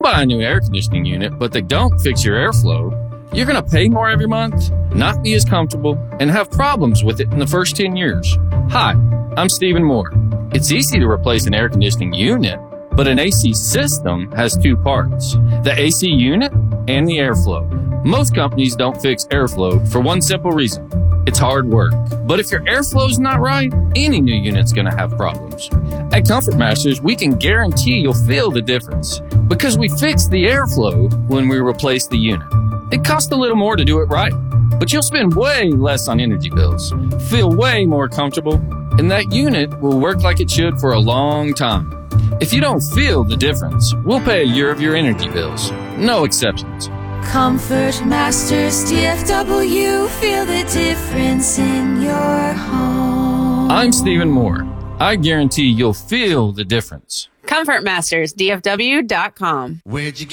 buy a new air conditioning unit, but they don't fix your airflow, you're going to pay more every month, not be as comfortable, and have problems with it in the first 10 years. Hi, I'm Stephen Moore. It's easy to replace an air conditioning unit, but an AC system has two parts, the AC unit and the airflow. Most companies don't fix airflow for one simple reason. It's hard work. But if your airflow's not right, any new unit's going to have problems. At Comfort Masters, we can guarantee you'll feel the difference because we fix the airflow when we replace the unit. It costs a little more to do it right, but you'll spend way less on energy bills, feel way more comfortable, and that unit will work like it should for a long time. If you don't feel the difference, we'll pay a year of your energy bills. No exceptions. Comfort Masters DFW, feel the difference in your home. I'm Stephen Moore. I guarantee you'll feel the difference. ComfortMastersDFW.com. Where'd you